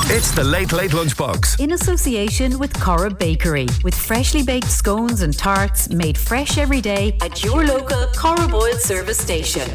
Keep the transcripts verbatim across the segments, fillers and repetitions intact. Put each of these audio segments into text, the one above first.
It's the Late Late Lunchbox. In association with Cora Bakery, with freshly baked scones and tarts made fresh every day at your local Cora Boyle service station.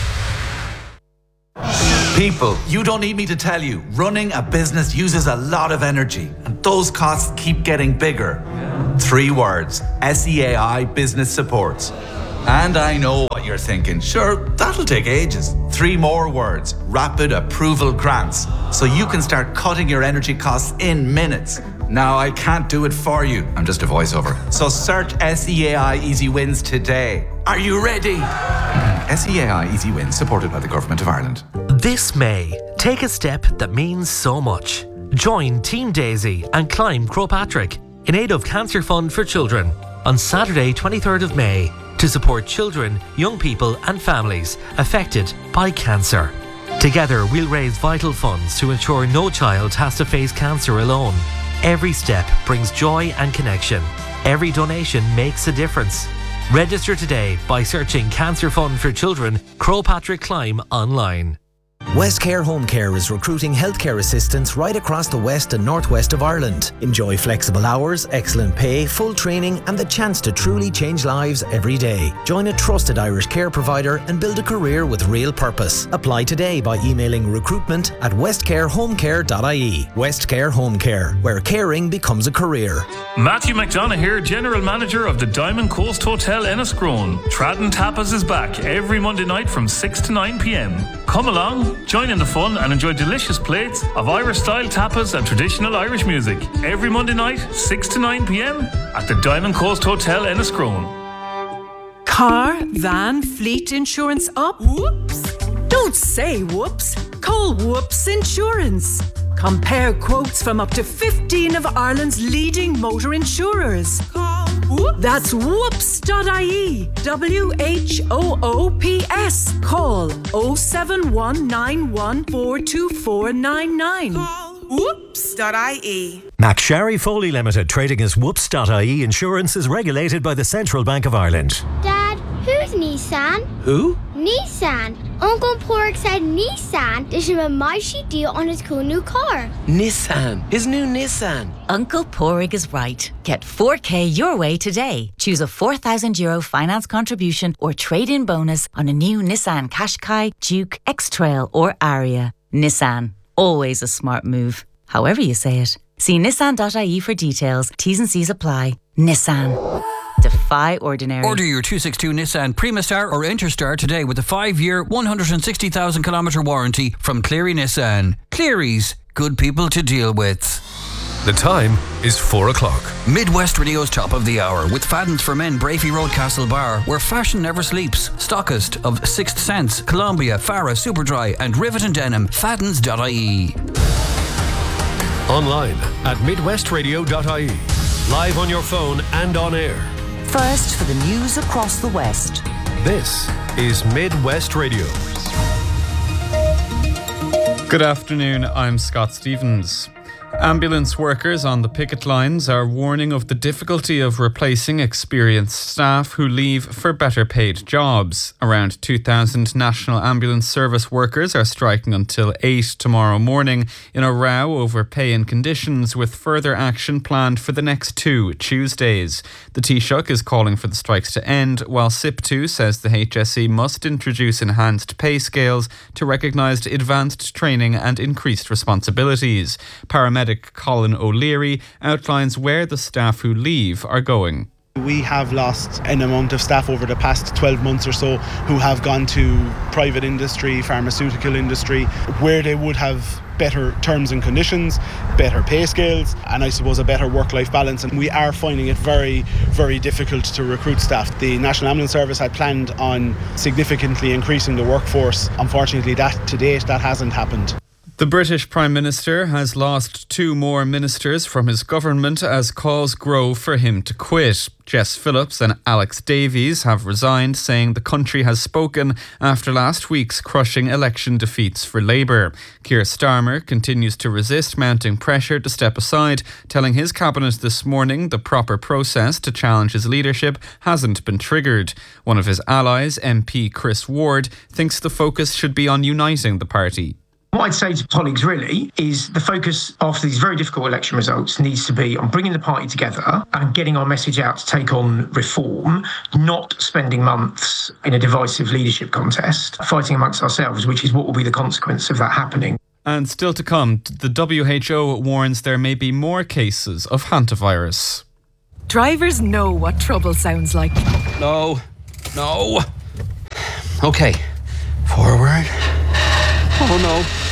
People, you don't need me to tell you, running a business uses a lot of energy, and those costs keep getting bigger. Three words: S E A I Business Supports. And I know what you're thinking. Sure, that'll take ages. Three more words: Rapid Approval Grants. So you can start cutting your energy costs in minutes. Now, I can't do it for you. I'm just a voiceover. So search S E A I Easy Wins today. Are you ready? S E A I Easy Wins, supported by the Government of Ireland. This May, take a step that means so much. Join Team Daisy and climb Croagh Patrick in aid of Cancer Fund for Children on Saturday, twenty-third of May, to support children, young people and families affected by cancer. Together, we'll raise vital funds to ensure no child has to face cancer alone. Every step brings joy and connection. Every donation makes a difference. Register today by searching Cancer Fund for Children, Croagh Patrick Climb online. Westcare Home Care is recruiting healthcare assistants right across the west and northwest of Ireland. Enjoy flexible hours, excellent pay, full training and the chance to truly change lives every day. Join a trusted Irish care provider and build a career with real purpose. Apply today by emailing recruitment at westcarehomecare dot I E. Westcare Home Care, where caring becomes a career. Matthew McDonough here, General Manager of the Diamond Coast Hotel Enniscrone. Tradden Tapas is back every Monday night from six to nine p.m. Come along, join in the fun and enjoy delicious plates of Irish-style tapas and traditional Irish music. Every Monday night, six to nine p.m. at the Diamond Coast Hotel Enniscrone. Car, van, fleet insurance up? Whoops! Don't say whoops. Call Whoops Insurance. Compare quotes from up to fifteen of Ireland's leading motor insurers. Call Whoops. That's whoops dot I E. W H O O P S. Call oh seven one nine one four two four nine nine. Call whoops dot I E. McSharry Foley Limited, trading as whoops dot I E Insurance, is regulated by the Central Bank of Ireland. Dad, who's Nissan? Who? Nissan. Uncle Pork said Nissan did him a mighty deal on his cool new car. Nissan. His new Nissan. Uncle Porrig is right. Get four K your way today. Choose a four thousand euro finance contribution or trade-in bonus on a new Nissan Qashqai, Duke, X-Trail or Aria. Nissan. Always a smart move. However you say it. See nissan dot I E for details. T's and C's apply. Nissan. Defy ordinary. Order your two sixty-two Nissan Primastar or Interstar today with a five-year, one hundred sixty thousand kilometre warranty from Cleary Nissan. Cleary's, good people to deal with. The time is four o'clock. Midwest Radio's top of the hour with Fadden's for Men, Brafey Road, Castlebar, where fashion never sleeps. Stockist of Sixth Sense, Columbia, Farah, Superdry and Rivet and Denim. Faddens dot I E. Online at midwest radio dot I E. Live on your phone and on air. First for the news across the West. This is Midwest Radio. Good afternoon, I'm Scott Stevens. Ambulance workers on the picket lines are warning of the difficulty of replacing experienced staff who leave for better paid jobs. Around two thousand National Ambulance Service workers are striking until eight tomorrow morning in a row over pay and conditions, with further action planned for the next two Tuesdays. The Taoiseach is calling for the strikes to end, while S I P two says the H S E must introduce enhanced pay scales to recognise advanced training and increased responsibilities. Paramedic Colin O'Leary outlines where the staff who leave are going. We have lost an amount of staff over the past twelve months or so who have gone to private industry, pharmaceutical industry, where they would have better terms and conditions, better pay scales, and I suppose a better work-life balance. And we are finding it very, very difficult to recruit staff. The National Ambulance Service had planned on significantly increasing the workforce. Unfortunately, that to date, that hasn't happened. The British Prime Minister has lost two more ministers from his government as calls grow for him to quit. Jess Phillips and Alex Davies have resigned, saying the country has spoken after last week's crushing election defeats for Labour. Keir Starmer continues to resist mounting pressure to step aside, telling his cabinet this morning the proper process to challenge his leadership hasn't been triggered. One of his allies, M P Chris Ward, thinks the focus should be on uniting the party. What I'd say to colleagues really is the focus after these very difficult election results needs to be on bringing the party together and getting our message out to take on reform, not spending months in a divisive leadership contest, fighting amongst ourselves, which is what will be the consequence of that happening. And still to come, the W H O warns there may be more cases of hantavirus. Drivers know what trouble sounds like. No, no. Okay, forward. Oh no.